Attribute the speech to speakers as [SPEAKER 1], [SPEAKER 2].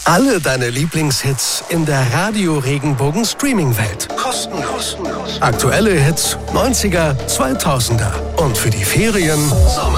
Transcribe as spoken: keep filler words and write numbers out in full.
[SPEAKER 1] Alle deine Lieblingshits in der Radio-Regenbogen-Streaming-Welt. Kostenlos. Aktuelle Hits, neunziger, zweitausender. Und für die Ferien Sommer.